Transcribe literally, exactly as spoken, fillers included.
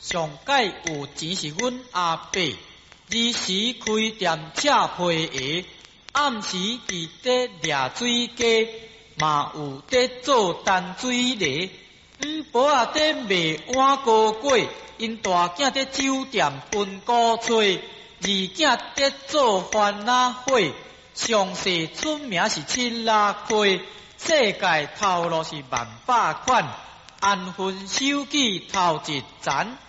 上届有钱是阮阿伯，日时开店赤皮鞋，暗时伫咧掠水鸡，嘛有伫做淡水梨。五婆仔伫卖碗糕粿，因大囝伫酒店分古吹，二囝伫做番仔火，上世出名是七拉开。世界头路是万百款，安分守己头一层。